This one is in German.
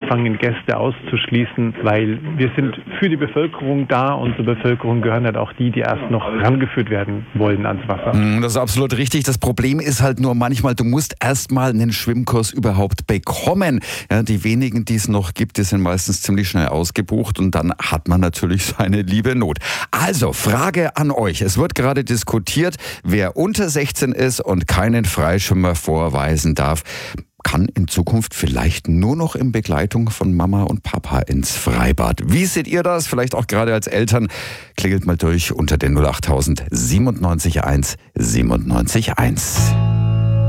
anfangen, Gäste auszuschließen, weil wir sind für die Bevölkerung da und zur Bevölkerung gehören halt auch die erst noch rangeführt werden wollen ans Wasser. Das ist absolut richtig. Das Problem ist halt nur manchmal, du musst erst mal einen Schwimmkurs überhaupt bekommen. Ja, die wenigen, die es noch gibt, die sind meistens ziemlich schnell ausgebucht und dann hat man natürlich seine liebe Not. Also, Frage an euch. Es wird gerade diskutiert, wer unter 16 ist und keinen Freischwimmer vorweisen darf, kann in Zukunft vielleicht nur noch in Begleitung von Mama und Papa ins Freibad. Wie seht ihr das? Vielleicht auch gerade als Eltern. Klingelt mal durch unter den 08000 97 1 97 1.